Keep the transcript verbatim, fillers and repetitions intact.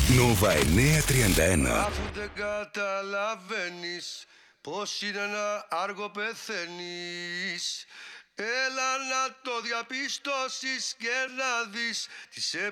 Νόβα εννιακόσια τριάντα ένα. Αφού δεν καταλαβαίνεις πως είναι ένα άργο πεθαίνεις, έλα να το διαπιστώσεις και να δεις τις